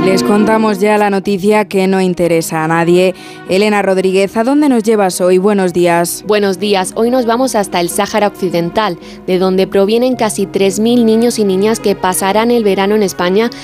Les contamos ya la noticia que no interesa a nadie. Elena Rodríguez, ¿a dónde nos llevas hoy? Buenos días. Buenos días. Hoy nos vamos hasta el Sáhara Occidental, de donde provienen casi 3.000 niños y niñas que pasarán el verano en España